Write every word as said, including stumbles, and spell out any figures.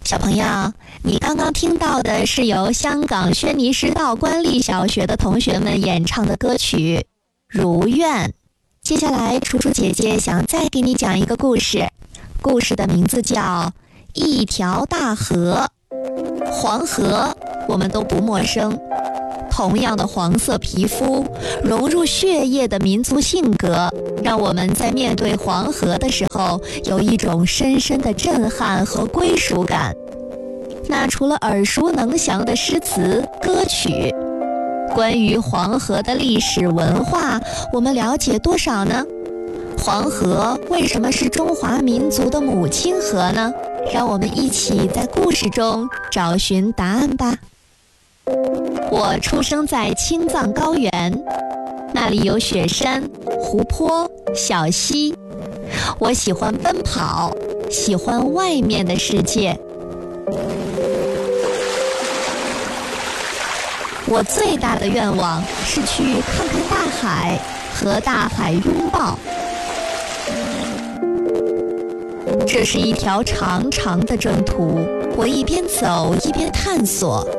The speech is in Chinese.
小朋友，你刚刚听到的是由香港轩尼诗道官立小学的同学们演唱的歌曲《如愿》。接下来，楚楚姐姐想再给你讲一个故事，故事的名字叫《一条大河》。黄河，我们都不陌生。同样的黄色皮肤，融入血液的民族性格，让我们在面对黄河的时候，有一种深深的震撼和归属感。那除了耳熟能详的诗词歌曲，关于黄河的历史文化，我们了解多少呢？黄河为什么是中华民族的母亲河呢？让我们一起在故事中找寻答案吧。我出生在青藏高原，那里有雪山、湖泊、小溪。我喜欢奔跑，喜欢外面的世界。我最大的愿望是去看看大海，和大海拥抱。这是一条长长的征途，我一边走一边探索。